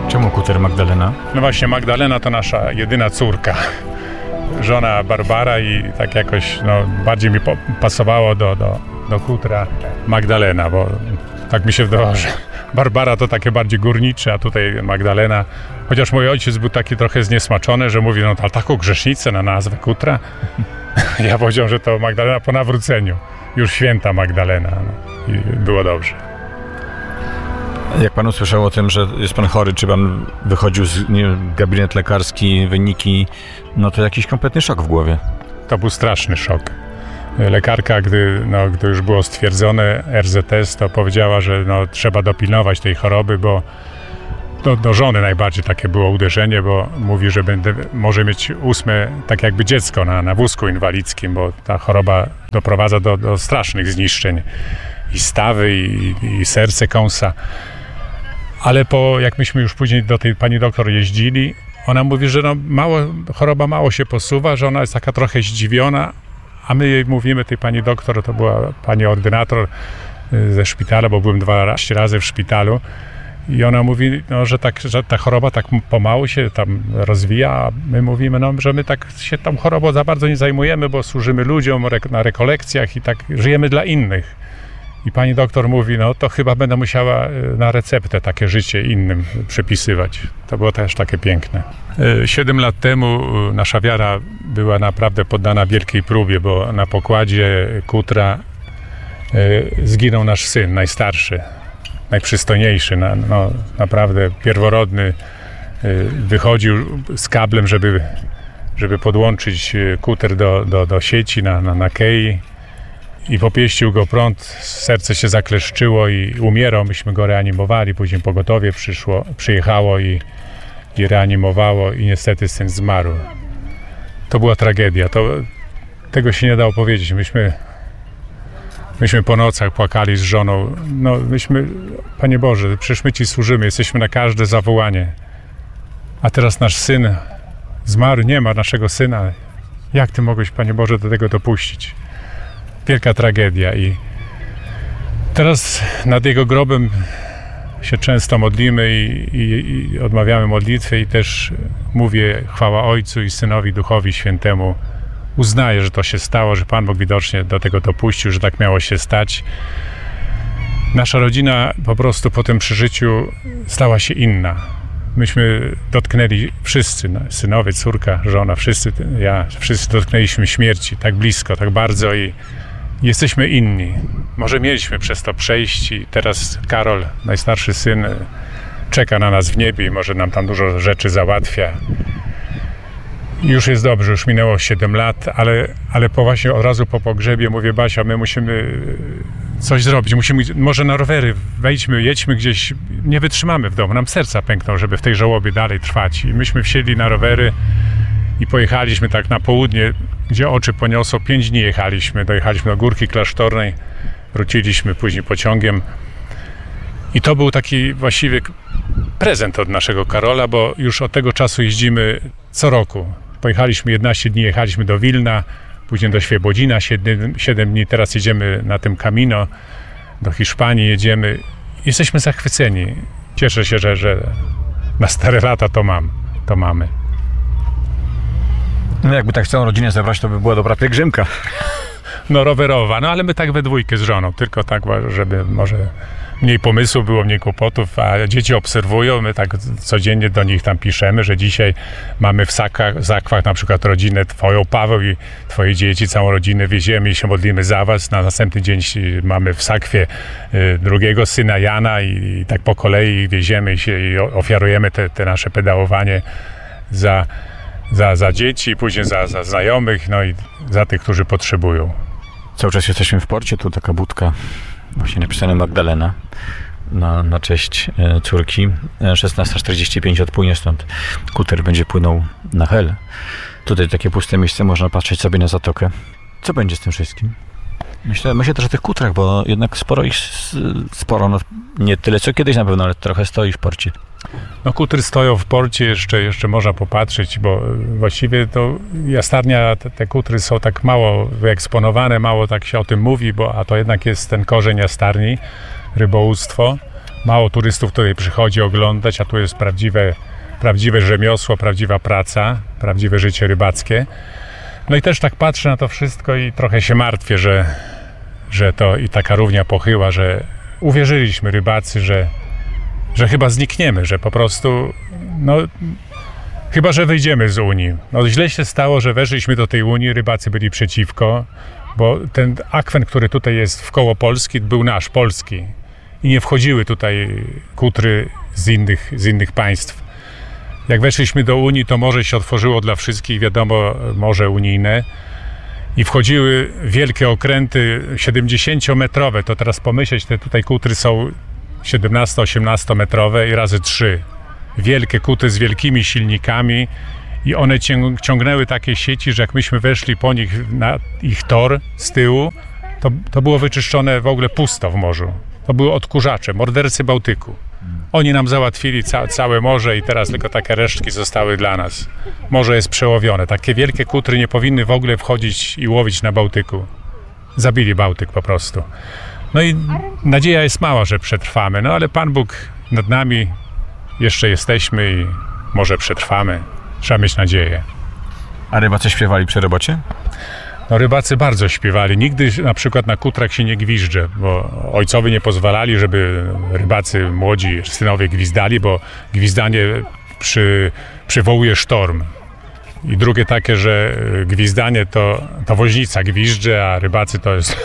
Czemu Kuter Magdalena? No właśnie, Magdalena to nasza jedyna córka. Żona Barbara i tak jakoś bardziej mi pasowało do Kutra Magdalena, bo tak mi się wydawało, że Barbara to takie bardziej górnicze, a tutaj Magdalena. Chociaż mój ojciec był taki trochę zniesmaczony, że mówi, ale taką grzesznicę na nazwę Kutra. Ja powiedział, że to Magdalena po nawróceniu. Już święta Magdalena. I było dobrze. Jak pan usłyszał o tym, że jest pan chory, czy pan wychodził z gabinet lekarski, wyniki, to jakiś kompletny szok w głowie. To był straszny szok. Lekarka, gdy już było stwierdzone RZS, to powiedziała, że trzeba dopilnować tej choroby, bo do żony najbardziej takie było uderzenie, bo mówi, że może mieć 8 tak jakby dziecko na wózku inwalidzkim, bo ta choroba doprowadza do strasznych zniszczeń i stawy, i serce kąsa. Ale jak myśmy już później do tej pani doktor jeździli, ona mówi, że choroba mało się posuwa, że ona jest taka trochę zdziwiona, a my jej mówimy, tej pani doktor, to była pani ordynator ze szpitala, bo byłem 12 razy w szpitalu, i ona mówi, że ta choroba tak pomału się tam rozwija, a my mówimy, że my tak się tą chorobą za bardzo nie zajmujemy, bo służymy ludziom na rekolekcjach i tak żyjemy dla innych. I pani doktor mówi, to chyba będę musiała na receptę takie życie innym przypisywać. To było też takie piękne. 7 lat temu nasza wiara była naprawdę poddana wielkiej próbie, bo na pokładzie Kutra zginął nasz syn, najstarszy, najprzystojniejszy, naprawdę pierworodny. Wychodził z kablem, żeby podłączyć Kuter do sieci na kei. I popieścił go prąd, serce się zakleszczyło i umierał. Myśmy go reanimowali, później pogotowie przyjechało i reanimowało i niestety syn zmarł. To była tragedia, tego się nie dało powiedzieć. Myśmy po nocach płakali z żoną. Panie Boże, przecież my Ci służymy, jesteśmy na każde zawołanie. A teraz nasz syn zmarł, nie ma naszego syna. Jak Ty mogłeś, Panie Boże, do tego dopuścić? Wielka tragedia i teraz nad jego grobem się często modlimy i odmawiamy modlitwy i też mówię chwała Ojcu i Synowi, Duchowi Świętemu. Uznaję, że to się stało, że Pan Bóg widocznie do tego dopuścił, że tak miało się stać. Nasza rodzina po prostu po tym przeżyciu stała się inna. Myśmy dotknęli wszyscy, synowie, córka, żona, wszyscy dotknęliśmy śmierci tak blisko, tak bardzo i jesteśmy inni. Może mieliśmy przez to przejść i teraz Karol, najstarszy syn, czeka na nas w niebie i może nam tam dużo rzeczy załatwia. Już jest dobrze, już minęło 7 lat, ale właśnie od razu po pogrzebie mówię, Basia, my musimy coś zrobić, może na rowery wejdźmy, jedźmy gdzieś, nie wytrzymamy w domu, nam serca pękną, żeby w tej żałobie dalej trwać. I myśmy wsiedli na rowery i pojechaliśmy tak na południe, gdzie oczy poniosło, 5 dni dojechaliśmy do Górki Klasztornej, wróciliśmy później pociągiem i to był taki właściwie prezent od naszego Karola, bo już od tego czasu jeździmy co roku. Pojechaliśmy 11 dni, jechaliśmy do Wilna, później do Świebodzina 7 dni, teraz jedziemy na tym Camino, do Hiszpanii jedziemy. Jesteśmy zachwyceni. Cieszę się, że na stare lata to mamy. Jakby tak całą rodzinę zebrać, to by była dobra pielgrzymka. Rowerowa, ale my tak we dwójkę z żoną, tylko tak, żeby może mniej pomysłów było, mniej kłopotów, a dzieci obserwują, my tak codziennie do nich tam piszemy, że dzisiaj mamy w Zakwach na przykład rodzinę twoją, Paweł, i twoje dzieci, całą rodzinę wieziemy i się modlimy za was. Na następny dzień mamy w Sakwie drugiego syna Jana i tak po kolei wieziemy i ofiarujemy te nasze pedałowanie za dzieci, później za znajomych, i za tych, którzy potrzebują. Cały czas jesteśmy w porcie, tu taka budka właśnie napisane Magdalena na cześć córki. 16:45 odpłynie stąd. Kuter będzie płynął na Hel. Tutaj takie puste miejsce, można patrzeć sobie na zatokę. Co będzie z tym wszystkim? Myślę też o tych kutrach, bo jednak sporo, nie tyle co kiedyś na pewno, ale trochę stoi w porcie. Kutry stoją w porcie, jeszcze można popatrzeć, bo właściwie to jastarnia, te kutry są tak mało wyeksponowane, mało tak się o tym mówi, a to jednak jest ten korzeń jastarni, rybołówstwo. Mało turystów tutaj przychodzi oglądać, a tu jest prawdziwe rzemiosło, prawdziwa praca, prawdziwe życie rybackie. No i też tak patrzę na to wszystko i trochę się martwię, że to i taka równia pochyła, że uwierzyliśmy rybacy, że chyba znikniemy, że po prostu, no chyba, że wyjdziemy z Unii. No źle się stało, że weszliśmy do tej Unii, rybacy byli przeciwko, bo ten akwen, który tutaj jest wkoło Polski, był nasz, polski. I nie wchodziły tutaj kutry z innych państw. Jak weszliśmy do Unii, to morze się otworzyło dla wszystkich, wiadomo, morze unijne. I wchodziły wielkie okręty 70-metrowe. To teraz pomyśleć, te tutaj kutry są 17-18 metrowe i razy 3. Wielkie kutry z wielkimi silnikami i one ciągnęły takie sieci, że jak myśmy weszli po nich na ich tor z tyłu, to było wyczyszczone w ogóle pusto w morzu. To były odkurzacze, mordercy Bałtyku. Oni nam załatwili całe morze i teraz tylko takie resztki zostały dla nas. Morze jest przełowione. Takie wielkie kutry nie powinny w ogóle wchodzić i łowić na Bałtyku. Zabili Bałtyk po prostu. No i nadzieja jest mała, że przetrwamy. No ale Pan Bóg nad nami, jeszcze jesteśmy i może przetrwamy. Trzeba mieć nadzieję. A rybacy śpiewali przy robocie? No rybacy bardzo śpiewali. Nigdy na przykład na kutrach się nie gwizdże, bo ojcowie nie pozwalali, żeby rybacy młodzi synowie gwizdali, bo gwizdanie przywołuje sztorm. I drugie takie, że gwizdanie to woźnica gwizdże, a rybacy to jest...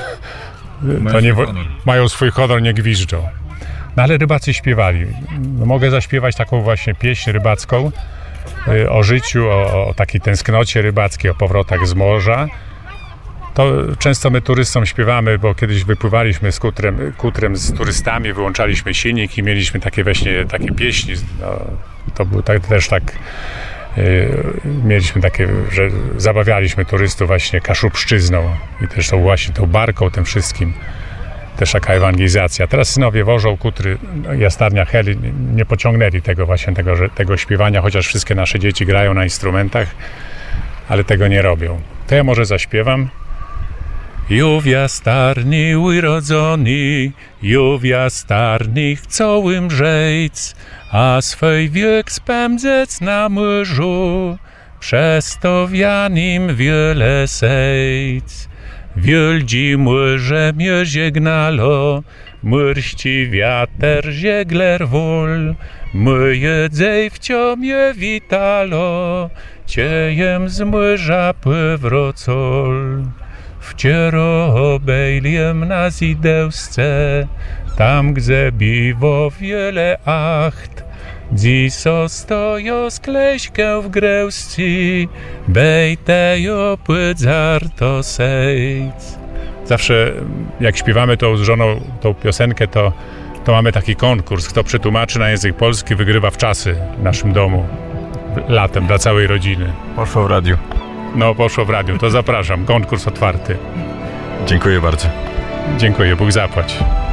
mają swój honor, nie gwizdżą. No ale rybacy śpiewali. No, mogę zaśpiewać taką właśnie pieśń rybacką o życiu, o takiej tęsknocie rybackiej, o powrotach z morza. To często my turystom śpiewamy, bo kiedyś wypływaliśmy z kutrem z turystami, wyłączaliśmy silnik i mieliśmy takie pieśni. No, to był też tak, mieliśmy takie, że zabawialiśmy turystów właśnie kaszubszczyzną i też tą właśnie tą barką, tym wszystkim. Też taka ewangelizacja. Teraz synowie wożą kutry, jastarnia Heli nie pociągnęli tego śpiewania, chociaż wszystkie nasze dzieci grają na instrumentach, ale tego nie robią. To ja może zaśpiewam. Jów jastarni urodzony, jów jastarnych całym rzec, a swój wiek spędzec na morzu, przez to wianim wiele sejc. Wieldzi morze mnie żegnalo, mrści wiater żegler wol, moje dzejwcio mnie witalo, ciejem z morza powrocol. Wciero obejliem na zidełsce, tam gdzie biwo wiele acht, dziso stojo skleśkę w grełsci, bejtejo pydzarto sejc. Zawsze jak śpiewamy tą z żoną tą piosenkę, to mamy taki konkurs. Kto przetłumaczy na język polski, wygrywa wczasy w naszym domu latem dla całej rodziny. Poszło w radiu. No, poszło w radiu. To zapraszam. Konkurs otwarty. Dziękuję bardzo. Dziękuję. Bóg zapłać.